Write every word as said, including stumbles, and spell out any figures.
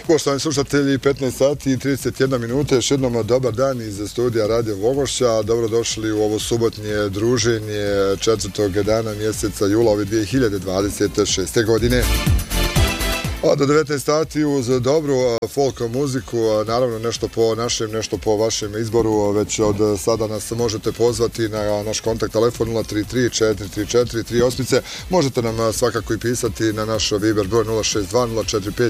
Poštovani slušatelji, petnaest sati i trideset jedna minuta, još jednom dobar dan iz studija Radio Vogošća. Dobrodošli u ovo subotnje druženje četvrtog dana mjeseca jula ove dvije hiljade dvadeset šeste. godine. Do devetnaest sati uz dobru folk muziku, naravno nešto po našem, nešto po vašem izboru. Već od sada nas možete pozvati na naš kontakt telefon nula tri tri četiri tri četiri tri osam. Možete nam svakako i pisati na naš Viber broj nula šest dva nula četiri pet